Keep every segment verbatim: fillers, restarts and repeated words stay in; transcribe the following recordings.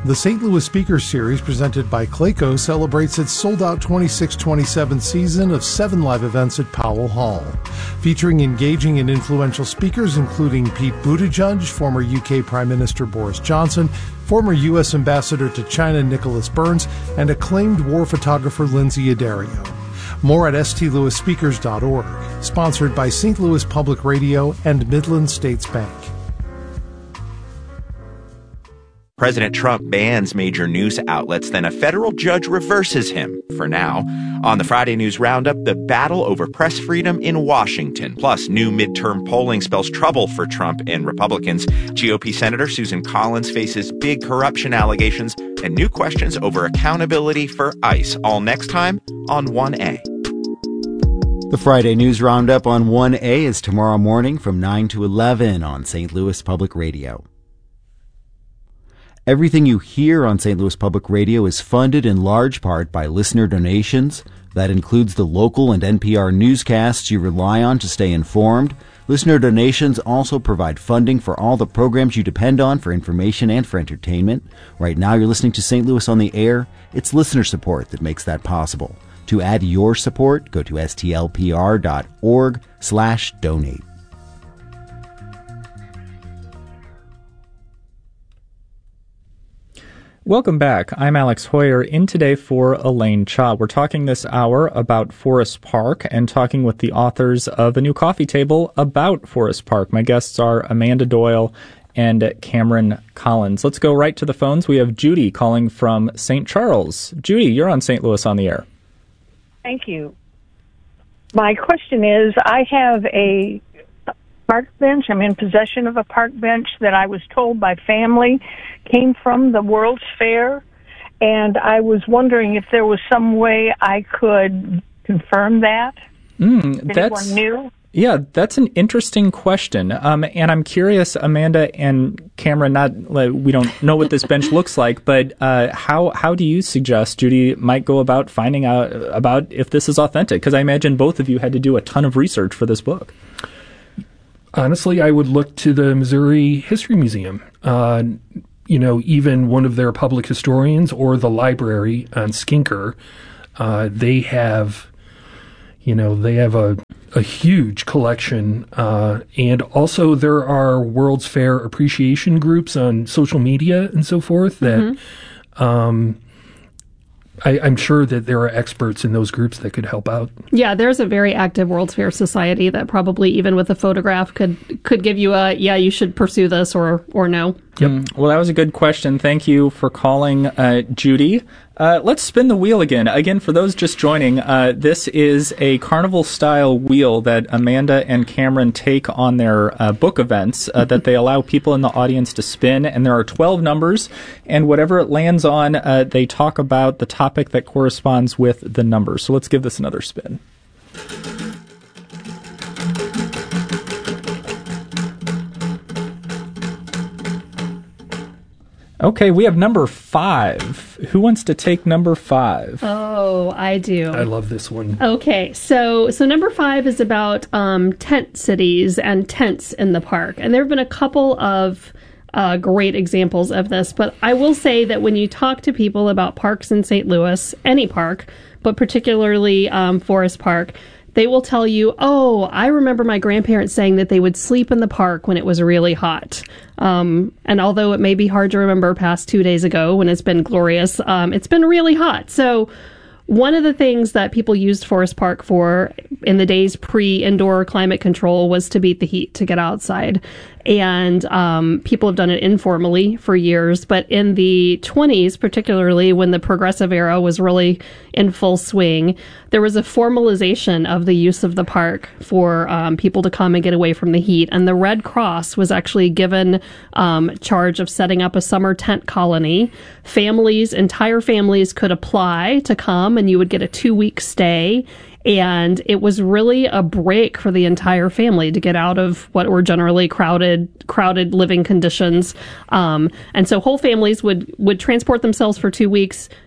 The Saint Louis Speakers Series, presented by Clayco, celebrates its sold-out twenty-six twenty-seven season of seven live events at Powell Hall, featuring engaging and influential speakers including Pete Buttigieg, former U K Prime Minister Boris Johnson, former U S Ambassador to China Nicholas Burns, and acclaimed war photographer Lindsay Addario. More at s t louis speakers dot org, sponsored by Saint Louis Public Radio and Midland States Bank. President Trump bans major news outlets, then a federal judge reverses him, for now. On the Friday News Roundup, the battle over press freedom in Washington. Plus, new midterm polling spells trouble for Trump and Republicans. G O P Senator Susan Collins faces big corruption allegations and new questions over accountability for ICE. All next time on one A. The Friday News Roundup on one A is tomorrow morning from nine to eleven on Saint Louis Public Radio. Everything you hear on Saint Louis Public Radio is funded in large part by listener donations. That includes the local and N P R newscasts you rely on to stay informed. Listener donations also provide funding for all the programs you depend on for information and for entertainment. Right now you're listening to Saint Louis on the Air. It's listener support that makes that possible. To add your support, go to s t l p r dot org slash donate. Welcome back. I'm Alex Hoyer, in today for Elaine Cha. We're talking this hour about Forest Park and talking with the authors of a new coffee table about Forest Park. My guests are Amanda Doyle and Cameron Collins. Let's go right to the phones. We have Judy calling from Saint Charles. Judy, you're on Saint Louis on the Air. Thank you. My question is, I have a park bench. I'm in possession of a park bench that I was told by family came from the World's Fair, and I was wondering if there was some way I could confirm that. Mm, that's, anyone knew? Yeah, that's an interesting question. Um, and I'm curious, Amanda and Cameron, not we don't know what this bench looks like, but uh, how how do you suggest Judy might go about finding out about if this is authentic? Because I imagine both of you had to do a ton of research for this book. Honestly, I would look to the Missouri History Museum. Uh, you know, even one of their public historians or the library on Skinker, uh, they have, you know, they have a, a huge collection. Uh, and also there are World's Fair appreciation groups on social media and so forth that, mm-hmm. um, I, I'm sure that there are experts in those groups that could help out. Yeah, there's a very active World's Fair Society that probably, even with a photograph, could could give you a, yeah, you should pursue this or, or no. Yep. Mm, well, that was a good question. Thank you for calling, uh, Judy. Uh, let's spin the wheel again. Again, for those just joining, uh, this is a carnival-style wheel that Amanda and Cameron take on their uh, book events uh, that they allow people in the audience to spin. And there are twelve numbers, and whatever it lands on, uh, they talk about the topic that corresponds with the number. So let's give this another spin. Okay, we have number five. Who wants to take number five? Oh, I do. I love this one. Okay, so so number five is about um, tent cities and tents in the park. And there have been a couple of uh, great examples of this. But I will say that when you talk to people about parks in Saint Louis, any park, but particularly um, Forest Park, they will tell you, oh, I remember my grandparents saying that they would sleep in the park when it was really hot. Um, and although it may be hard to remember past two days ago when it's been glorious, um, it's been really hot. So one of the things that people used Forest Park for in the days pre-indoor climate control was to beat the heat, to get outside. And um, people have done it informally for years. But in the twenties, particularly when the progressive era was really in full swing, there was a formalization of the use of the park for um, people to come and get away from the heat. And the Red Cross was actually given um, charge of setting up a summer tent colony. Families, entire families could apply to come, and you would get a two-week stay. And it was really a break for the entire family to get out of what were generally crowded, crowded living conditions. Um, and so whole families would, would transport themselves for two weeks,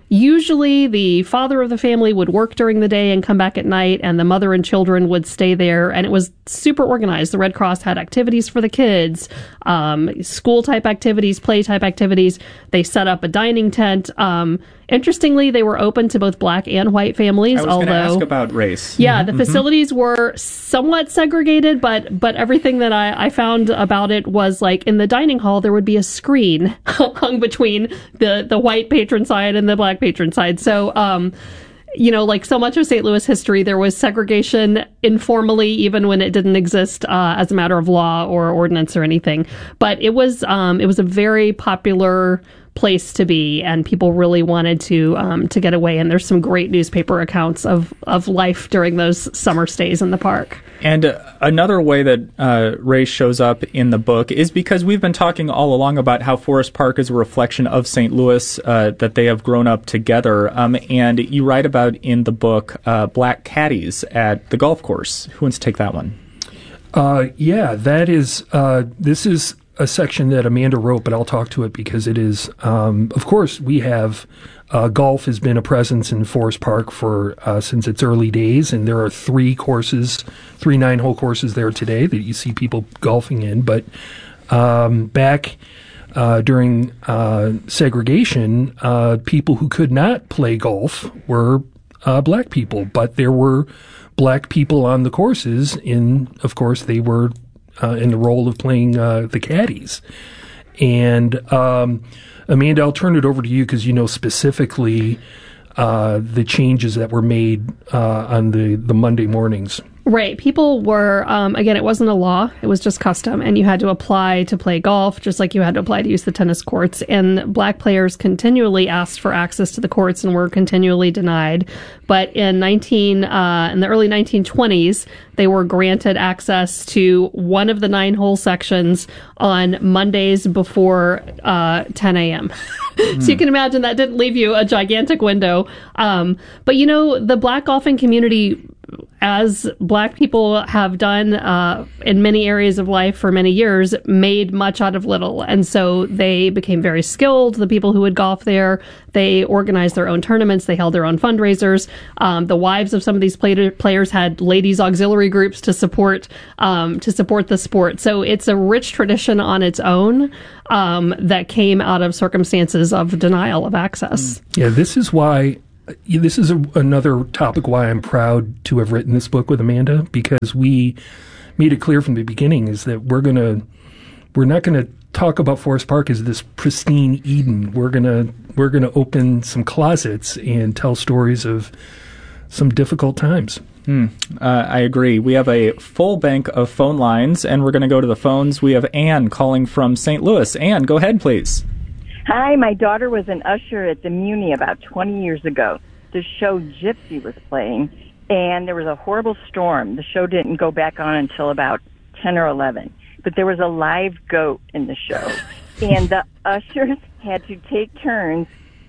usually the father of the family would work during the day and come back at night, and the mother and children would stay there. And it was super organized. The Red Cross had activities for the kids, um, school-type activities, play-type activities. They set up a dining tent. Um, interestingly, they were open to both black and white families. I was going to although, ask about race. Yeah, the Mm-hmm. facilities were somewhat segregated, but but everything that I, I found about it was like in the dining hall, there would be a screen hung between the, the white patron side and the black patron side. So, um, you know, like so much of Saint Louis history, there was segregation informally, even when it didn't exist uh, as a matter of law or ordinance or anything. But it was um, it was a very popular place to be, and people really wanted to um, to get away. And there's some great newspaper accounts of, of life during those summer stays in the park. And uh, another way that uh, race shows up in the book is because we've been talking all along about how Forest Park is a reflection of Saint Louis, uh, that they have grown up together. Um, and you write about in the book uh, black caddies at the golf course. Who wants to take that one? Uh, yeah, that is, uh, this is a section that Amanda wrote, but I'll talk to it because it is, um, of course, we have, uh, golf has been a presence in Forest Park for, uh, since its early days, and there are three courses, three nine-hole courses there today that you see people golfing in, but, um, back, uh, during, uh, segregation, uh, people who could not play golf were, uh, black people, but there were black people on the courses in, of course, they were Uh, in the role of playing uh, the caddies. And um, Amanda, I'll turn it over to you because you know specifically uh, the changes that were made uh, on the, the Monday mornings. Right. People were, um, again, it wasn't a law. It was just custom. And you had to apply to play golf, just like you had to apply to use the tennis courts. And black players continually asked for access to the courts and were continually denied. But in nineteen, uh, in the early nineteen twenties, they were granted access to one of the nine hole sections on Mondays before uh, ten a.m. Mm. So you can imagine that didn't leave you a gigantic window. Um, but, you know, the black golfing community, as black people have done uh, in many areas of life for many years, made much out of little. And so they became very skilled, the people who would golf there. They organized their own tournaments. They held their own fundraisers. Um, the wives of some of these play- players had ladies' auxiliary groups to support um, to support the sport. So it's a rich tradition on its own um, that came out of circumstances of denial of access. Yeah, this is why... This is a, another topic why I'm proud to have written this book with Amanda, because we made it clear from the beginning is that we're gonna we're not gonna talk about Forest Park as this pristine Eden. We're gonna we're gonna open some closets and tell stories of some difficult times. Hmm. Uh, I agree. We have a full bank of phone lines, and we're going to go to the phones. We have Anne calling from Saint Louis. Anne, go ahead, please. Hi, my daughter was an usher at the Muni about twenty years ago. The show Gypsy was playing, and there was a horrible storm. The show didn't go back on until about ten or eleven. But there was a live goat in the show, and the ushers had to take turns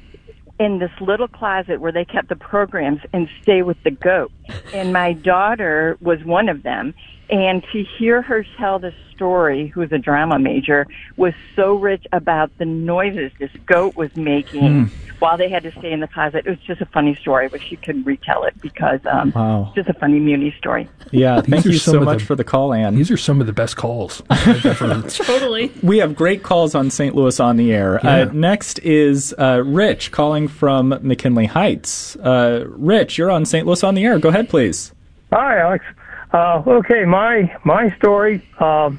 in this little closet where they kept the programs and stay with the goat. And my daughter was one of them. And to hear her tell the story, who was a drama major, was so rich about the noises this goat was making mm. while they had to stay in the closet. It was just a funny story. I wish she could retell it because um, wow. it's just a funny Muni story. Yeah, thank you so much the, for the call, Anne. These are some of the best calls I've ever Totally. We have great calls on Saint Louis on the air. Yeah. Uh, next is uh, Rich calling from McKinley Heights. Uh, Rich, you're on Saint Louis on the air. Go ahead, please. Hi, Alex. Uh, okay, my my story um,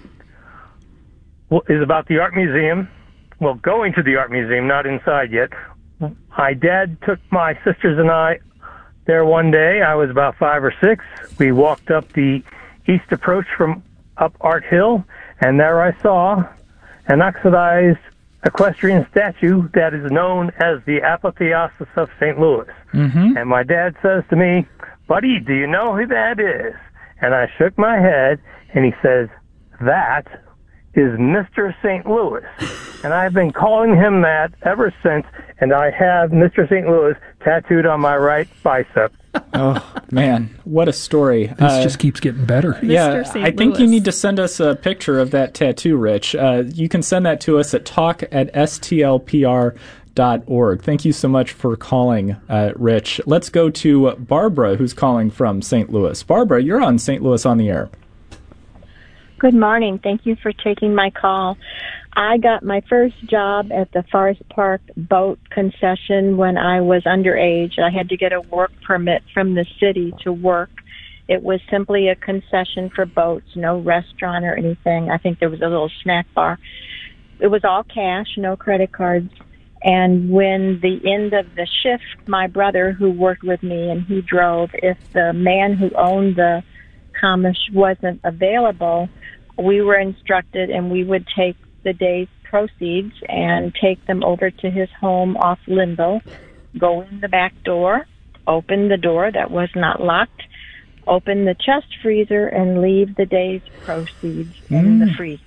is about the art museum. Well, going to the art museum, not inside yet. My dad took my sisters and I there one day. I was about five or six. We walked up the east approach from up Art Hill, and there I saw an oxidized equestrian statue that is known as the Apotheosis of Saint Louis. Mm-hmm. And my dad says to me, "Buddy, do you know who that is?" And I shook my head, and he says, "That is Mister Saint Louis." And I've been calling him that ever since, and I have Mister Saint Louis tattooed on my right bicep. Oh, man, what a story. This uh, just keeps getting better. Yeah, Saint I think Louis. you need to send us a picture of that tattoo, Rich. Uh, you can send that to us at talk at S T L P R dot org. Thank you so much for calling, uh, Rich. Let's go to Barbara, who's calling from Saint Louis. Barbara, you're on Saint Louis on the Air. Good morning. Thank you for taking my call. I got my first job at the Forest Park boat concession when I was underage. I had to get a work permit from the city to work. It was simply a concession for boats, no restaurant or anything. I think there was a little snack bar. It was all cash, no credit cards. And when the end of the shift, my brother, who worked with me and he drove, if the man who owned the commerce wasn't available, we were instructed and we would take the day's proceeds and take them over to his home off Linville, go in the back door, open the door that was not locked, open the chest freezer, and leave the day's proceeds mm. in the freezer.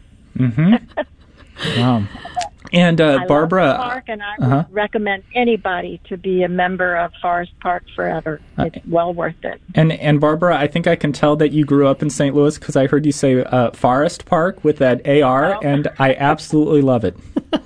Mm-hmm. Wow. And uh, I Barbara, love the park, and I uh-huh. would recommend anybody to be a member of Forest Park forever. It's uh, well worth it. And and Barbara, I think I can tell that you grew up in Saint Louis because I heard you say uh, Forest Park with that A R, oh. and I absolutely love it.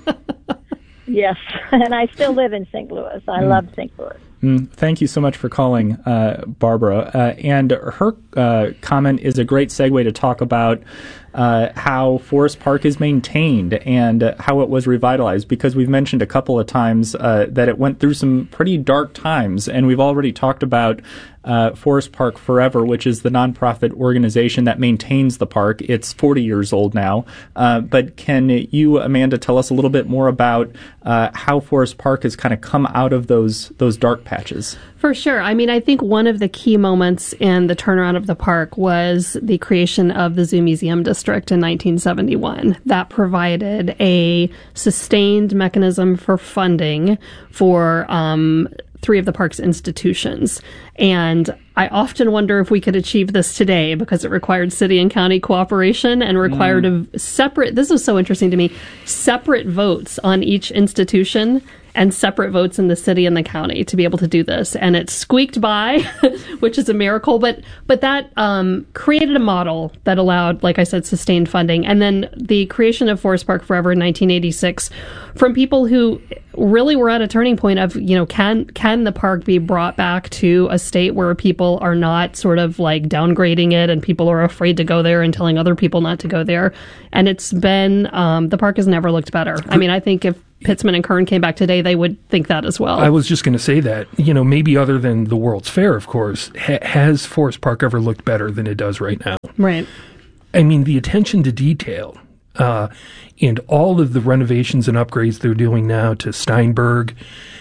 Yes, and I still live in Saint Louis. I mm. love Saint Louis. Mm, thank you so much for calling, uh, Barbara. Uh, and her uh, comment is a great segue to talk about uh, how Forest Park is maintained and uh, how it was revitalized, because we've mentioned a couple of times uh, that it went through some pretty dark times, and we've already talked about uh, Forest Park Forever, which is the nonprofit organization that maintains the park. It's forty years old now. Uh, but can you, Amanda, tell us a little bit more about uh, how Forest Park has kind of come out of those those dark patches? For sure. I mean, I think one of the key moments in the turnaround of the park was the creation of the Zoo Museum District in nineteen seventy-one. That provided a sustained mechanism for funding for um, three of the park's institutions. And I often wonder if we could achieve this today, because it required city and county cooperation and required mm. a separate, this was so interesting to me, separate votes on each institution and separate votes in the city and the county to be able to do this. And it squeaked by, which is a miracle. But but that um, created a model that allowed, like I said, sustained funding. And then the creation of Forest Park Forever in nineteen eighty-six from people who really were at a turning point of, you know, can can the park be brought back to a state where people are not sort of like downgrading it and people are afraid to go there and telling other people not to go there. And it's been, um, the park has never looked better. I mean, I think if Pittsman and Kern came back today, they would think that as well. I was just going to say that, you know, maybe other than the World's Fair, of course, ha- has Forest Park ever looked better than it does right now? Right. I mean, the attention to detail uh, and all of the renovations and upgrades they're doing now to Steinberg,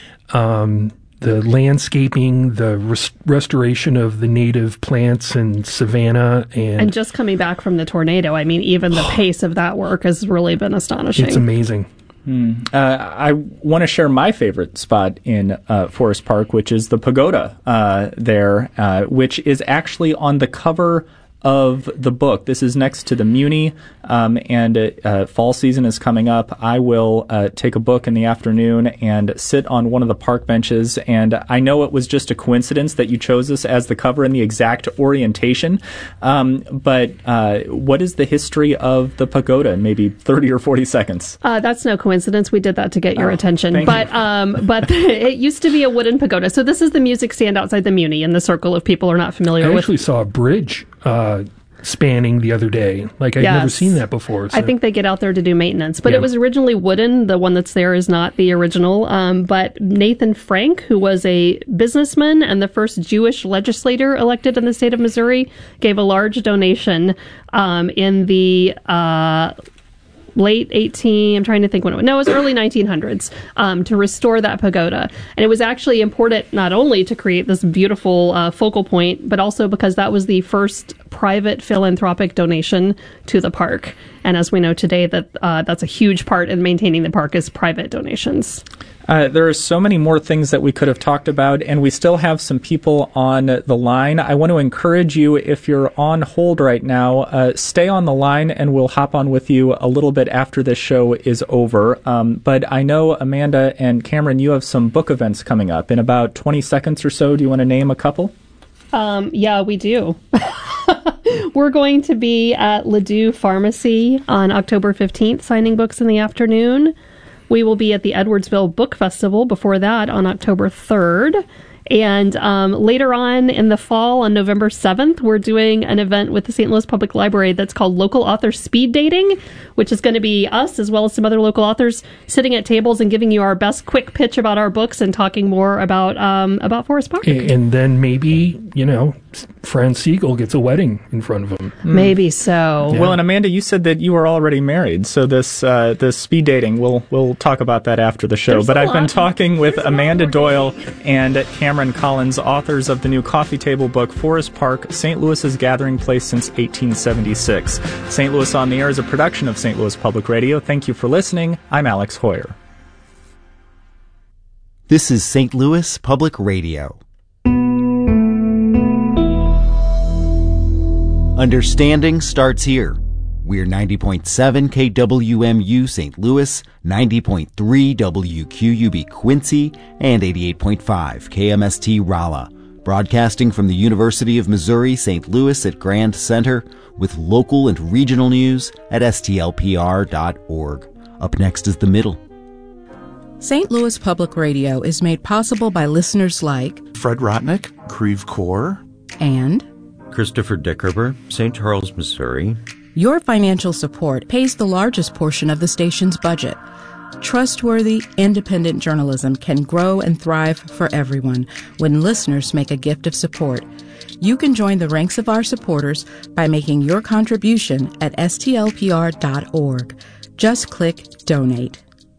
um, the landscaping, the res- restoration of the native plants and savanna. And, and just coming back from the tornado, I mean, even the pace of that work has really been astonishing. It's amazing. Hmm. Uh, I want to share my favorite spot in uh, Forest Park, which is the pagoda uh, there, uh, which is actually on the cover of the book. This is next to the Muni, um, and uh, fall season is coming up. I will uh, take a book in the afternoon and sit on one of the park benches, and I know it was just a coincidence that you chose this as the cover and the exact orientation, um, but uh, what is the history of the pagoda in maybe thirty or forty seconds? Uh, that's no coincidence. We did that to get your oh, attention. But you. um, but it used to be a wooden pagoda. So this is the music stand outside the Muni, in the circle if people are not familiar I with. I actually saw a bridge Uh, spanning the other day. Like, I'd yes. never seen that before. So. I think they get out there to do maintenance. But yeah. it was originally wooden. The one that's there is not the original. Um, but Nathan Frank, who was a businessman and the first Jewish legislator elected in the state of Missouri, gave a large donation um, in the uh, late eighteen, I'm trying to think when it was, no, it was early nineteen hundreds, um, to restore that pagoda. And it was actually important not only to create this beautiful uh, focal point, but also because that was the first private philanthropic donation to the park. And as we know today, that uh, that's a huge part in maintaining the park is private donations. Uh, there are so many more things that we could have talked about, and we still have some people on the line. I want to encourage you, if you're on hold right now, uh, stay on the line, and we'll hop on with you a little bit after this show is over. Um, but I know, Amanda and Cameron, you have some book events coming up in about twenty seconds or so. Do you want to name a couple? Um, yeah, we do. We're going to be at Ladue Pharmacy on October fifteenth, signing books in the afternoon, We will be at the Edwardsville Book Festival before that on October third. And um, later on in the fall, on November seventh, we're doing an event with the Saint Louis Public Library that's called Local Author Speed Dating, which is going to be us as well as some other local authors sitting at tables and giving you our best quick pitch about our books and talking more about um, about Forest Park. And then maybe, you know, Franz Siegel gets a wedding in front of him. Mm. Maybe so. Yeah. Well, and Amanda, you said that you were already married, so this uh, this speed dating, we'll we'll talk about that after the show. There's but I've lot. been talking with There's Amanda Doyle and Cameron Collins, authors of the new coffee table book, Forest Park, Saint Louis's Gathering Place Since eighteen seventy-six. Saint Louis on the Air is a production of Saint Louis Public Radio. Thank you for listening. I'm Alex Hoyer. This is Saint Louis Public Radio. Understanding starts here. We're ninety point seven K W M U Saint Louis, ninety point three W Q U B Quincy, and eighty-eight point five K M S T Rolla. Broadcasting from the University of Missouri Saint Louis at Grand Center, with local and regional news at S T L P R dot org. Up next is The Middle. Saint Louis Public Radio is made possible by listeners like Fred Rotnick, Creve Coeur, and Christopher Dickerber, Saint Charles, Missouri. Your financial support pays the largest portion of the station's budget. Trustworthy, independent journalism can grow and thrive for everyone when listeners make a gift of support. You can join the ranks of our supporters by making your contribution at S T L P R dot org. Just click Donate.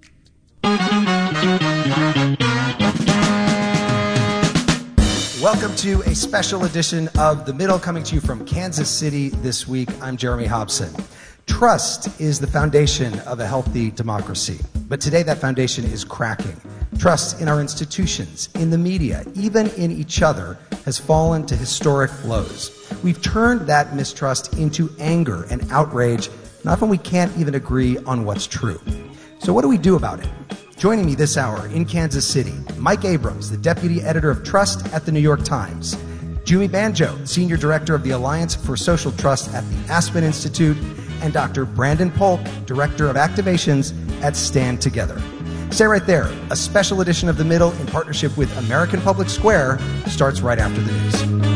Welcome to a special edition of The Middle, coming to you from Kansas City this week. I'm Jeremy Hobson. Trust is the foundation of a healthy democracy, but today that foundation is cracking. Trust in our institutions, in the media, even in each other, has fallen to historic lows. We've turned that mistrust into anger and outrage, and often we can't even agree on what's true. So what do we do about it? Joining me this hour in Kansas City, Mike Abrams, the Deputy Editor of Trust at the New York Times, Jumi Banjo, Senior Director of the Alliance for Social Trust at the Aspen Institute, and Doctor Brandon Polk, Director of Activations at Stand Together. Stay right there. A special edition of The Middle in partnership with American Public Square starts right after the news.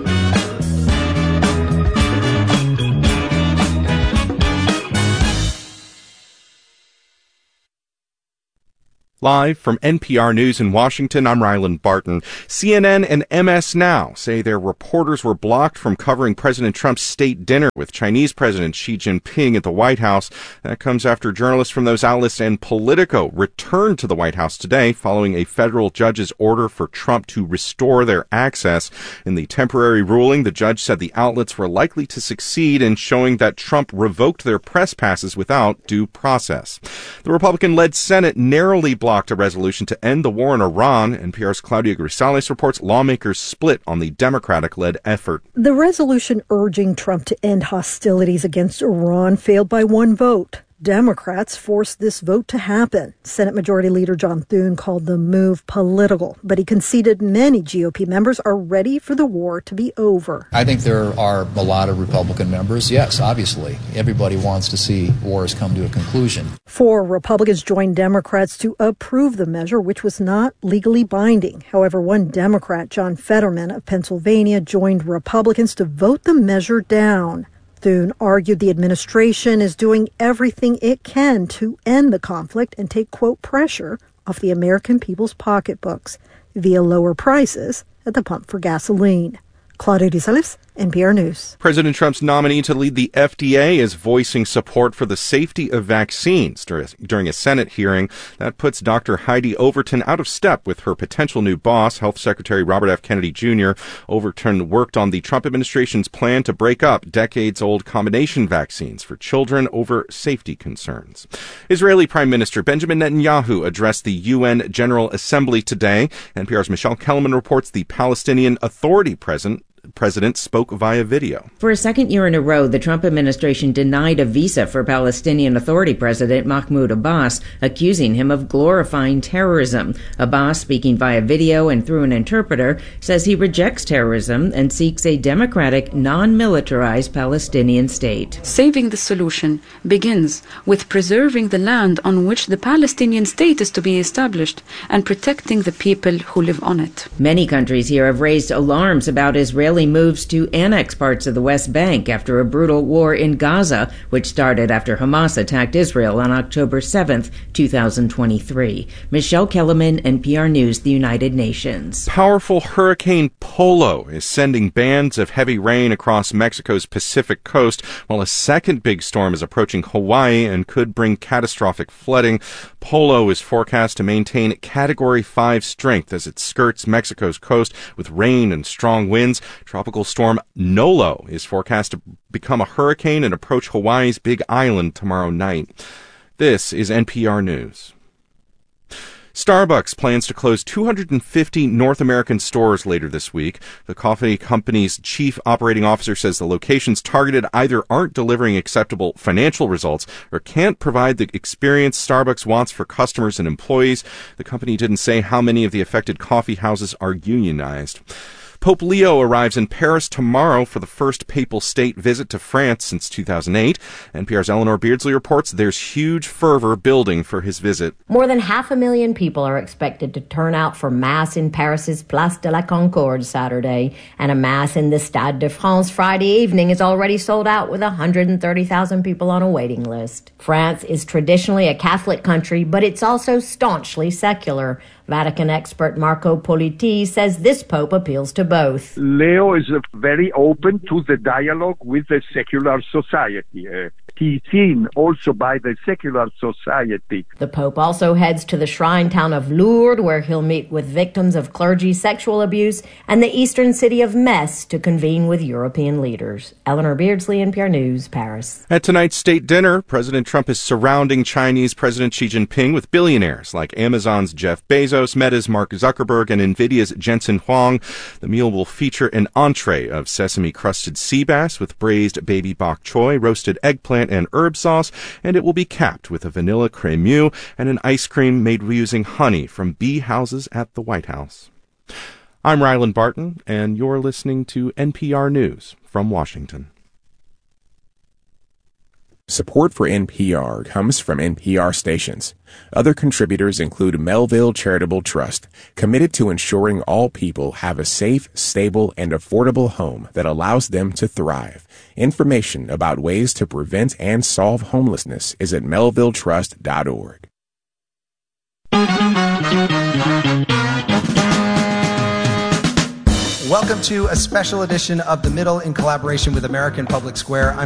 Live from N P R News in Washington, I'm Ryland Barton. C N N and M S Now say their reporters were blocked from covering President Trump's state dinner with Chinese President Xi Jinping at the White House. That comes after journalists from those outlets and Politico returned to the White House today following a federal judge's order for Trump to restore their access. In the temporary ruling, the judge said the outlets were likely to succeed in showing that Trump revoked their press passes without due process. The Republican-led Senate narrowly blocked a resolution to end the war in Iran. N P R's Claudia Grisales reports lawmakers split on the Democratic-led effort. The resolution urging Trump to end hostilities against Iran failed by one vote. Democrats forced this vote to happen. Senate Majority Leader John Thune called the move political, but he conceded many G O P members are ready for the war to be over. I think there are a lot of Republican members. Yes, obviously. Everybody wants to see wars come to a conclusion. Four Republicans joined Democrats to approve the measure, which was not legally binding. However, one Democrat, John Fetterman of Pennsylvania, joined Republicans to vote the measure down. Thune argued the administration is doing everything it can to end the conflict and take, quote, pressure off the American people's pocketbooks via lower prices at the pump for gasoline. Claudia Grisales, N P R News. President Trump's nominee to lead the F D A is voicing support for the safety of vaccines during a Senate hearing. That puts Doctor Heidi Overton out of step with her potential new boss, Health Secretary Robert F. Kennedy Junior Overton worked on the Trump administration's plan to break up decades-old combination vaccines for children over safety concerns. Israeli Prime Minister Benjamin Netanyahu addressed the U N General Assembly today. N P R's Michelle Kellerman reports the Palestinian Authority president The president spoke via video. For a second year in a row, the Trump administration denied a visa for Palestinian Authority President Mahmoud Abbas, accusing him of glorifying terrorism. Abbas, speaking via video and through an interpreter, says he rejects terrorism and seeks a democratic, non-militarized Palestinian state. Saving the solution begins with preserving the land on which the Palestinian state is to be established and protecting the people who live on it. Many countries here have raised alarms about Israeli moves to annex parts of the West Bank after a brutal war in Gaza, which started after Hamas attacked Israel on October seventh, two thousand twenty-three. Michelle Kellerman, N P R News, the United Nations. Powerful Hurricane Polo is sending bands of heavy rain across Mexico's Pacific coast, while a second big storm is approaching Hawaii and could bring catastrophic flooding. Polo is forecast to maintain Category five strength as it skirts Mexico's coast with rain and strong winds. Tropical storm Nolo is forecast to become a hurricane and approach Hawaii's Big Island tomorrow night. This is N P R News. Starbucks plans to close two hundred fifty North American stores later this week. The coffee company's chief operating officer says the locations targeted either aren't delivering acceptable financial results or can't provide the experience Starbucks wants for customers and employees. The company didn't say how many of the affected coffee houses are unionized. Pope Leo arrives in Paris tomorrow for the first papal state visit to France since two thousand eight. N P R's Eleanor Beardsley reports there's huge fervor building for his visit. More than half a million people are expected to turn out for Mass in Paris's Place de la Concorde Saturday, and a Mass in the Stade de France Friday evening is already sold out with one hundred thirty thousand people on a waiting list. France is traditionally a Catholic country, but it's also staunchly secular. Vatican expert Marco Politi says this pope appeals to both. Leo is very open to the dialogue with the secular society. Uh, he's seen also by the secular society. The pope also heads to the shrine town of Lourdes, where he'll meet with victims of clergy sexual abuse, and the eastern city of Metz to convene with European leaders. Eleanor Beardsley, N P R News, Paris. At tonight's state dinner, President Trump is surrounding Chinese President Xi Jinping with billionaires like Amazon's Jeff Bezos, Meta's Mark Zuckerberg, and NVIDIA's Jensen Huang. The meal will feature an entree of sesame-crusted sea bass with braised baby bok choy, roasted eggplant, and herb sauce, and it will be capped with a vanilla crémeux and an ice cream made using honey from bee houses at the White House. I'm Ryland Barton, and you're listening to N P R News from Washington. Support for N P R comes from N P R stations. Other contributors include Melville Charitable Trust, committed to ensuring all people have a safe, stable, and affordable home that allows them to thrive. Information about ways to prevent and solve homelessness is at melville trust dot org. Welcome to a special edition of The Middle in collaboration with American Public Square. I'm